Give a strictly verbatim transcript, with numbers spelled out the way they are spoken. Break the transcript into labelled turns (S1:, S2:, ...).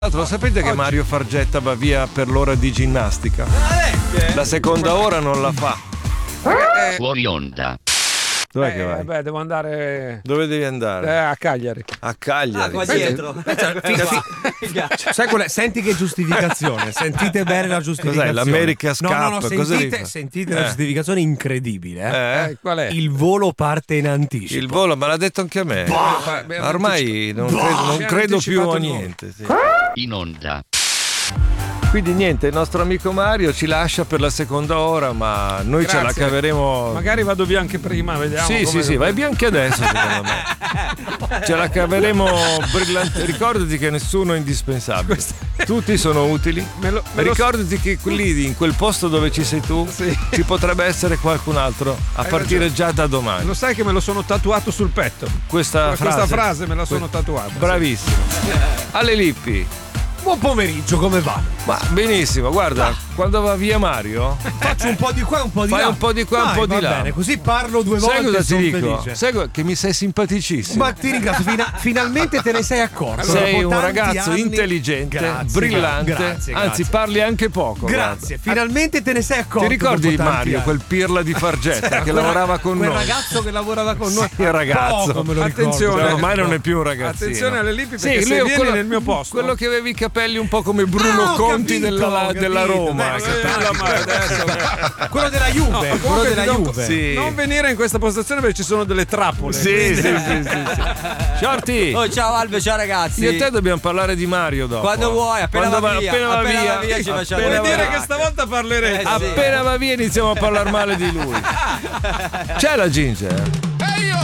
S1: Lo sapete che Mario Fargetta va via per l'ora di ginnastica? La seconda ora non la fa.
S2: Eh,
S3: Fuori onda.
S1: Dov'è
S2: eh,
S1: che vai?
S2: Beh, devo andare.
S1: Dove devi andare?
S2: Eh, a Cagliari.
S1: A Cagliari.
S4: Ah, qua dietro.
S5: Sai qual è? Senti che giustificazione. Sentite bene la giustificazione.
S1: Cos'è? L'America
S5: No, no, no,
S1: Scap? Cosa
S5: sentite,
S1: devi-
S5: sentite
S1: Eh.
S5: la giustificazione incredibile. Eh?
S1: Eh?
S2: Eh, qual è?
S5: Il volo parte in anticipo.
S1: Il volo, me l'ha detto anche a me.
S2: Bah, beh,
S1: Ormai non credo, non
S2: Mi hanno
S1: credo più
S2: anticipato
S1: a
S2: il volo.
S1: niente. Sì.
S3: In onda.
S1: Quindi niente, il nostro amico Mario ci lascia per la seconda ora, ma noi ce la
S2: Grazie.
S1: caveremo.
S2: Magari vado via anche prima, vediamo.
S1: Sì,
S2: come-
S1: sì, sì, vai via anche adesso, secondo me. Ce la caveremo brillante. Ricordati che nessuno è indispensabile. Tutti sono utili.
S2: Me lo- me lo-
S1: Ricordati che lì, in quel posto dove ci sei tu,
S2: Sì.
S1: ci potrebbe essere qualcun altro a
S2: Hai
S1: partire
S2: ragione.
S1: già da domani.
S2: Lo sai che me lo sono tatuato sul petto.
S1: Questa,
S2: Questa
S1: frase,
S2: frase me la sono tatuata.
S1: Bravissimo. Ale Lippi.
S5: Buon pomeriggio, come va?
S1: Ma benissimo, guarda, quando va via Mario,
S5: Faccio un po' di qua e un po' di
S1: fai
S5: là.
S1: un po' di qua e un
S5: Dai,
S1: po' di
S5: va
S1: là.
S5: bene, così parlo due volte
S1: sai cosa
S5: e
S1: ti
S5: sono
S1: dico?
S5: felice.
S1: Sai co- che mi sei simpaticissimo.
S5: Ma ti ringrazio, fina- finalmente te ne sei accorto.
S1: Sei
S5: Dopo
S1: un
S5: tanti
S1: ragazzo
S5: anni-
S1: intelligente,
S5: Grazie,
S1: brillante,
S5: grazie,
S1: anzi
S5: grazie.
S1: parli anche poco.
S5: Grazie,
S1: guarda.
S5: finalmente te ne sei accorto.
S1: Ti ricordi
S5: dopo tanti
S1: Mario,
S5: anni.
S1: quel pirla di Fargetta
S5: C'era
S1: che
S5: quella-
S1: lavorava con
S5: quel
S1: noi?
S5: ragazzo che lavorava con noi.
S1: Sì, il ragazzo.
S5: Poco me lo ricordo.
S2: Attenzione.
S1: Cioè, ormai non è più un ragazzino.
S2: Attenzione alle Lippi,
S1: Sì,
S2: perché
S1: lui
S2: se
S1: è
S2: vieni
S1: quello,
S2: nel mio posto.
S1: quello che aveva i capelli un po' come Bruno
S5: Ah, ho
S1: Conti
S5: capito,
S1: della,
S5: ho capito.
S1: della Roma.
S5: Beh,
S1: capito?
S2: ma adesso-
S5: Quello della Juve,
S2: No,
S5: quello
S2: comunque
S5: della
S2: ti do-
S5: Juve.
S1: Sì.
S2: Non venire in questa postazione perché ci sono delle trappole.
S1: Sì, sì, sì, sì, sì. Shorty,
S4: Oh, ciao Albe, ciao ragazzi.
S1: io e te dobbiamo parlare di Mario dopo.
S4: Quando vuoi, appena
S1: Quando
S4: va via,
S1: appena va
S4: appena
S1: via,
S4: va via ci facciamo
S1: appena
S2: Vuol
S4: Vuoi
S2: dire
S4: va-
S2: che stavolta parlerete.
S4: Eh, sì.
S1: appena va via iniziamo a parlare male di lui. C'è la Ginger?